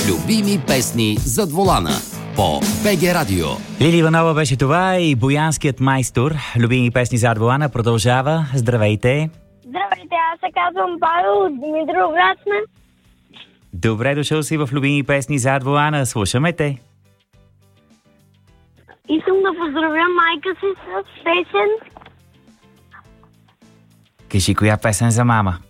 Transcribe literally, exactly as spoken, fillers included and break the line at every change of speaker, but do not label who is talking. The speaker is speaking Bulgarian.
Любими песни зад волана по БГ Радио.
Лили Иванова беше това и Боянският майстор. Любими песни зад волана продължава. Здравейте!
Здравейте, аз се казвам Павел от Димитровград сме.
Добре дошъл си в Любими песни зад волана. Слушаме те.
Искам да поздравя майка си с песен.
Кажи коя песен за мама.